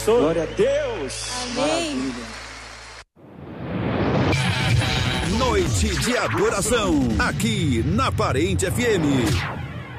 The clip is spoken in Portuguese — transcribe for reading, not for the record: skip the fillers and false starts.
Glória a Deus. Amém. Noite de adoração, aqui na Parente FM.